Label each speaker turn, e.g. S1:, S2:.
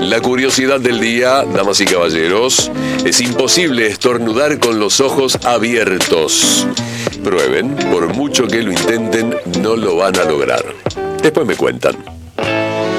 S1: La curiosidad del día, damas y caballeros, es imposible estornudar con los ojos abiertos. Prueben, por mucho que lo intenten, no lo van a lograr. Después me cuentan.